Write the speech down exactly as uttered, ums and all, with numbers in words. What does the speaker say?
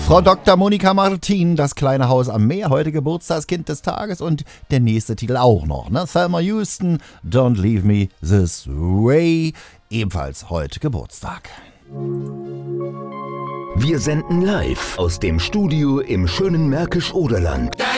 Frau Doktor Monika Martin, das kleine Haus am Meer, heute Geburtstagskind des Tages und der nächste Titel auch noch, ne? Thelma Houston, Don't Leave Me This Way, ebenfalls heute Geburtstag. Wir senden live aus dem Studio im schönen Märkisch-Oderland.